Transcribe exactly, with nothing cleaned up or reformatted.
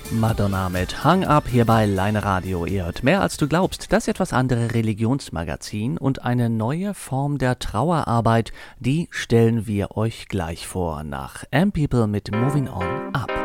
Madonna mit Hang Up hier bei Leine Radio. Ihr hört mehr als du glaubst, das etwas andere Religionsmagazin und eine neue Form der Trauerarbeit, die stellen wir euch gleich vor nach Am People mit Moving On Up.